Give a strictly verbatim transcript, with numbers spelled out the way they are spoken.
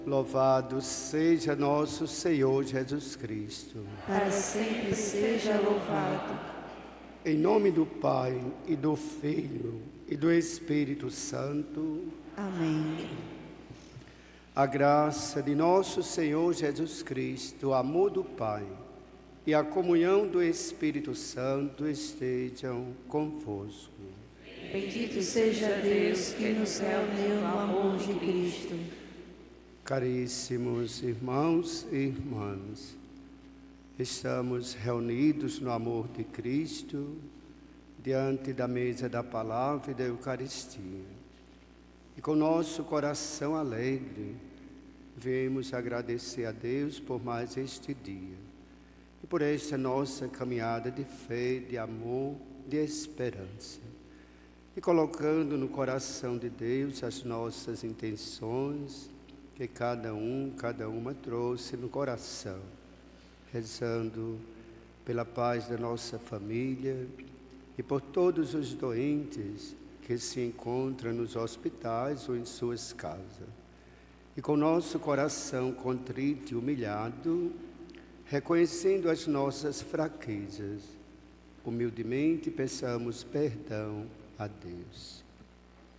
Louvado seja nosso Senhor Jesus Cristo. Para sempre seja louvado. Em nome do Pai, e do Filho, e do Espírito Santo. Amém. A graça de nosso Senhor Jesus Cristo, o amor do Pai e a comunhão do Espírito Santo estejam convosco. Bendito seja Deus que nos reuniu no amor de Cristo. Caríssimos irmãos e irmãs, estamos reunidos no amor de Cristo, diante da mesa da palavra e da Eucaristia. E com nosso coração alegre, viemos agradecer a Deus por mais este dia e por esta nossa caminhada de fé, de amor, de esperança. E colocando no coração de Deus as nossas intenções, que cada um, cada uma trouxe no coração, rezando pela paz da nossa família e por todos os doentes que se encontram nos hospitais ou em suas casas. E com nosso coração contrito e humilhado, reconhecendo as nossas fraquezas, humildemente peçamos perdão a Deus.